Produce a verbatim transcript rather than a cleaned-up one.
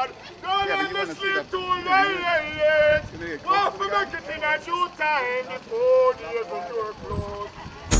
God. Don't Yeah, but let you me want to see sleep that. too You late. know, you Want to know, make it in a due time before the heaven door close.